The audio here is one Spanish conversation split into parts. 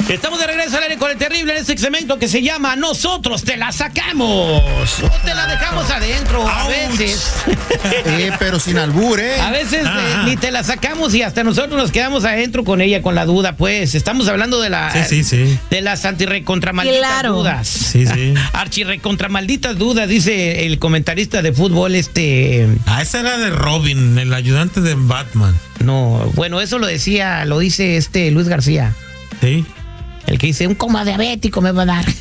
Estamos de regreso al aire con el terrible en este segmento que se llama Nosotros te la sacamos o te la dejamos adentro. A veces. Pero sin albur, ¿eh? A veces ni te la sacamos y hasta nosotros nos quedamos adentro con ella, con la duda, pues. Estamos hablando de la de las antirrecontramalditas dudas. Sí. Archirrecontramalditas dudas, dice el comentarista de fútbol esa era de Robin, el ayudante de Batman. No, bueno, eso lo dice Luis García. Sí. El que dice, un coma diabético me va a dar.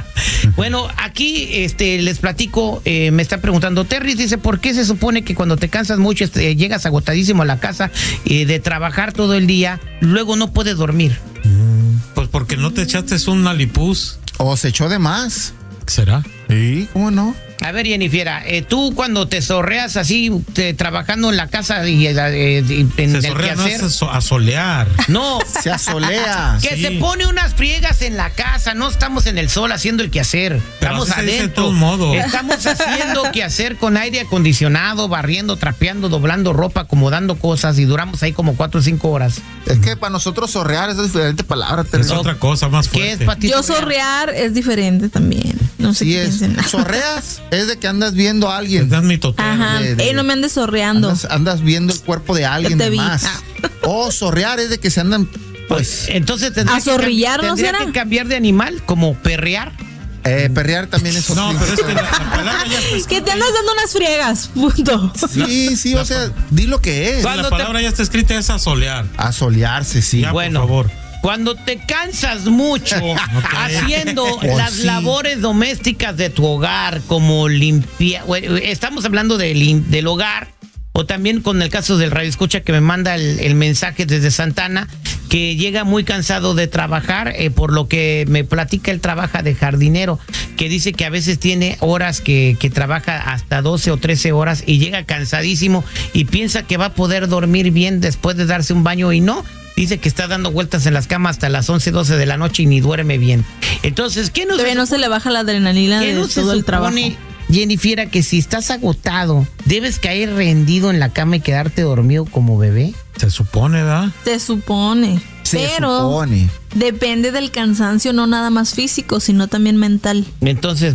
Bueno, aquí les platico, me está preguntando Terry, dice, ¿por qué se supone que cuando te cansas mucho llegas agotadísimo a la casa de trabajar todo el día, luego no puedes dormir? Pues porque no te echaste un alipuz. O se echó de más. ¿Será? Sí, ¿cómo no? A ver, Jennifer, tú cuando te zorreas así, trabajando en la casa y en el zorrea, quehacer. no es asolear. No. Se asolea. Que se pone unas friegas en la casa, no estamos en el sol haciendo el quehacer. Pero estamos adentro. De todos modos. Estamos haciendo quehacer con aire acondicionado, barriendo, trapeando, doblando ropa, acomodando cosas y duramos ahí como 4 o 5 horas. Es que para nosotros zorrear es diferente palabra. Es otra cosa más fuerte. ¿Qué es para ti? Yo zorrear es diferente también. No sé qué piensen. Zorreas es de que andas viendo a alguien. Das mi total. Ajá. No me andes zorreando. Andas viendo el cuerpo de alguien más. O zorrear es de que se andan, pues. Entonces a zorrillar, ¿no será? Que cambiar de animal, como perrear. Perrear también es otro. No, pero es que la palabra ya está. Que te andas dando unas friegas, punto. Sí, o sea, di lo que es. La palabra ya está escrita, es asolear. Asolearse, sí. Ya, bueno, por favor. Cuando te cansas mucho haciendo las labores domésticas de tu hogar, como limpiar, estamos hablando del hogar, o también con el caso del radioescucha que me manda el mensaje desde Santana, que llega muy cansado de trabajar, por lo que me platica, él trabaja de jardinero, que dice que a veces tiene horas que trabaja hasta 12 o 13 horas y llega cansadísimo y piensa que va a poder dormir bien después de darse un baño y no. Dice que está dando vueltas en las camas hasta las 11, 12 de la noche y ni duerme bien. Entonces, ¿qué nos no se le baja la adrenalina de todo el trabajo? Jennifer, que si estás agotado, ¿debes caer rendido en la cama y quedarte dormido como bebé? Se supone, ¿verdad? Se supone. Pero depende del cansancio, no nada más físico, sino también mental. Entonces,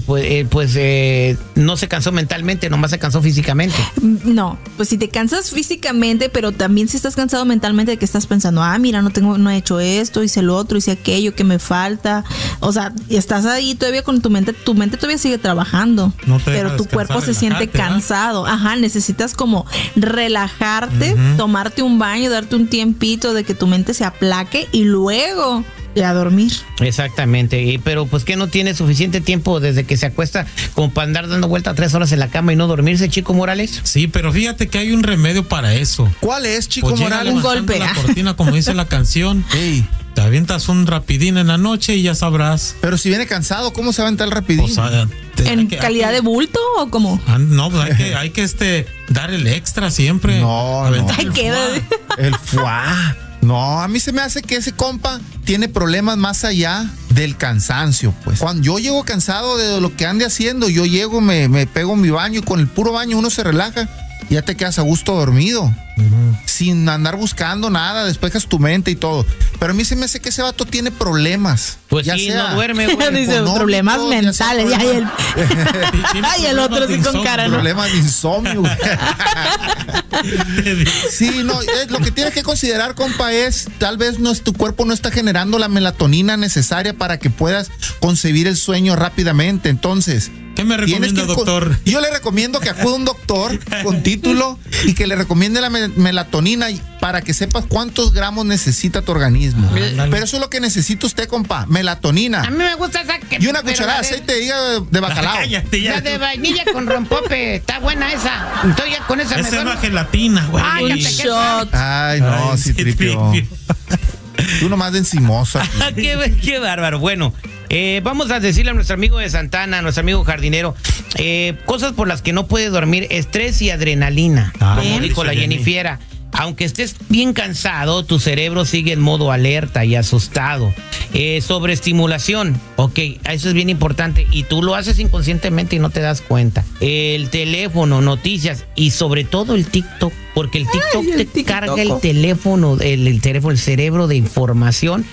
no se cansó mentalmente, nomás se cansó físicamente. No, pues si te cansas físicamente, pero también si estás cansado mentalmente de que estás pensando, mira, no he hecho esto, hice lo otro, hice aquello, que me falta. O sea, estás ahí todavía con tu mente todavía sigue trabajando, pero tu cuerpo se siente cansado. Ajá, necesitas como relajarte, tomarte un baño, darte un tiempito de que tu mente se aplaque y luego a dormir. Exactamente, pero pues que no tiene suficiente tiempo desde que se acuesta como para andar dando vuelta 3 horas en la cama y no dormirse, Chico Morales. Sí, pero fíjate que hay un remedio para eso. ¿Cuál es, Chico Morales? Un golpe. La cortina, como dice la canción. Hey. Te avientas un rapidín en la noche y ya sabrás. Pero si viene cansado, ¿cómo se avienta el rapidín? O sea, ¿en calidad de bulto o cómo? No, pues hay que dar el extra siempre. No. El foie. No, a mí se me hace que ese compa tiene problemas más allá del cansancio, pues. Cuando yo llego cansado de lo que ande haciendo, yo llego, me pego mi baño y con el puro baño uno se relaja y ya te quedas a gusto dormido. Sin andar buscando nada, despejas tu mente y todo. Pero a mí se me hace que ese vato tiene problemas. Pues ya sí, no duerme, güey. Dice problemas mentales. Y el otro así con cara, ¿no? Problemas de insomnio. Sí, no, lo que tienes que considerar, compa, es tal vez tu cuerpo no está generando la melatonina necesaria para que puedas concebir el sueño rápidamente. Entonces, ¿qué me recomienda, doctor? Yo le recomiendo que acude a un doctor con título y que le recomiende la melatonina para que sepas cuántos gramos necesita tu organismo. Pero eso es lo que necesita usted, compa, melatonina. A mí me gusta esa que... Y una cucharada de aceite de hígado de bacalao. Cállate ya. La de vainilla con rompope, está buena esa. Entonces ya con esa me duermo. Es gelatina, güey. Ay, no, sí, tripio. Tú nomás de encimosa. Qué bárbaro. Bueno, vamos a decirle a nuestro amigo de Santana, a nuestro amigo jardinero, cosas por las que no puede dormir: estrés y adrenalina, como dijo la Jennifer. Aunque estés bien cansado, tu cerebro sigue en modo alerta y asustado. Sobreestimulación, eso es bien importante y tú lo haces inconscientemente y no te das cuenta. El teléfono, noticias y sobre todo el TikTok, porque el TikTok carga el teléfono, el cerebro de información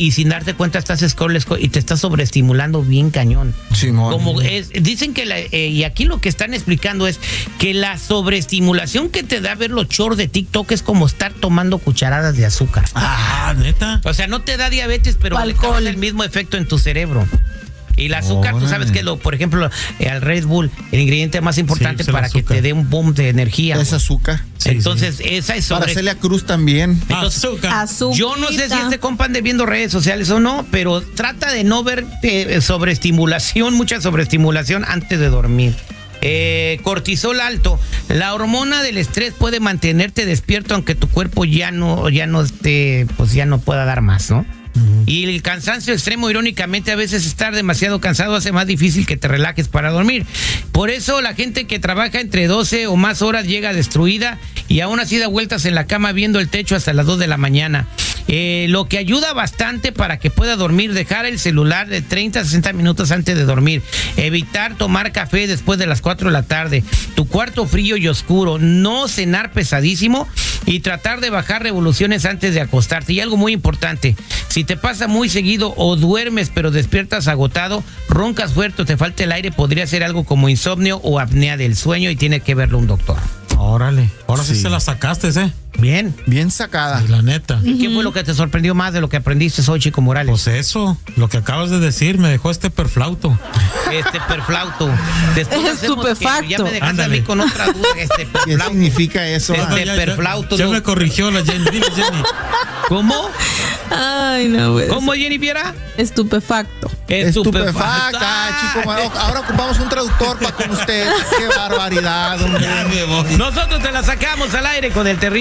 y sin darte cuenta estás scroll y te estás sobreestimulando bien cañón. Simón. Como dicen que y aquí lo que están explicando es que la sobreestimulación que te da ver los shorts de TikTok es como estar tomando cucharadas de azúcar. ¿Neta? O sea, no te da diabetes, pero le causa el mismo efecto en tu cerebro. Y el azúcar, tú sabes que por ejemplo, al Red Bull, el ingrediente más importante para que te dé un boom de energía. Es azúcar. Entonces, esa es Para Celia Cruz también. Entonces, azúcar. Yo no sé si compa ande viendo redes sociales o no, pero trata de no ver sobreestimulación, mucha sobreestimulación antes de dormir. Cortisol alto. La hormona del estrés puede mantenerte despierto aunque tu cuerpo ya no esté, pues ya no pueda dar más, ¿no? Y el cansancio extremo, irónicamente, a veces estar demasiado cansado hace más difícil que te relajes para dormir. Por eso la gente que trabaja entre 12 o más horas llega destruida y aún así da vueltas en la cama viendo el techo hasta las 2 de la mañana. Lo que ayuda bastante para que pueda dormir, dejar el celular de 30 a 60 minutos antes de dormir, evitar tomar café después de las 4 de la tarde, tu cuarto frío y oscuro, no cenar pesadísimo y tratar de bajar revoluciones antes de acostarte. Y algo muy importante, si te pasa muy seguido o duermes pero despiertas agotado, roncas fuerte o te falta el aire, podría ser algo como insomnio o apnea del sueño y tiene que verlo un doctor. Órale, ahora sí se la sacaste, Bien sacada. Sí, la neta. ¿Y qué fue lo que te sorprendió más de lo que aprendiste hoy, Chico Morales? Pues eso, lo que acabas de decir, me dejó perflauto. Perflauto. Después Estupefacto. Ya me dejaste a mí con otra duda. ¿Qué significa eso? Perflauto. Ya me corrigió la Jenny. Dile, Jenny. ¿Cómo? Ay, no, güey. ¿Cómo, Jenny Viera? Estupefacto. Estupefacta, Chico. Ahora ocupamos un traductor para con usted. Qué barbaridad, hombre. Nosotros te la sacamos al aire con el terrible